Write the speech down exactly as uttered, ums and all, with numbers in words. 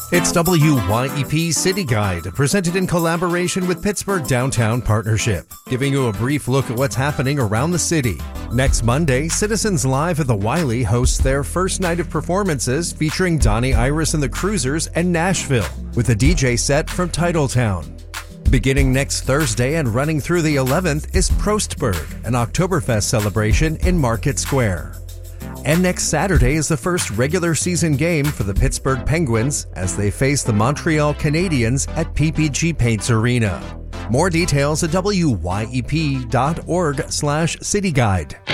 It's W Y E P City Guide, presented in collaboration with Pittsburgh Downtown Partnership, giving you a brief look at what's happening around the city. Next Monday, Citizens Live at the Wiley hosts their first night of performances featuring Donnie Iris and the Cruisers and Nashville, with a D J set from Titletown. Beginning next Thursday and running through the eleventh is Prostberg, an Oktoberfest celebration in Market Square. And next Saturday is the first regular season game for the Pittsburgh Penguins as they face the Montreal Canadiens at P P G Paints Arena. More details at W Y E P dot org slash City Guide.